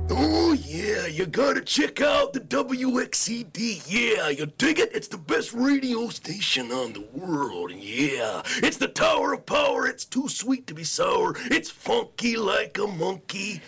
Oh, yeah, you gotta check out the WXCD. Yeah, you dig it? It's the best radio station on the world. Yeah, it's the Tower of Power. It's too sweet to be sour. It's funky like a monkey.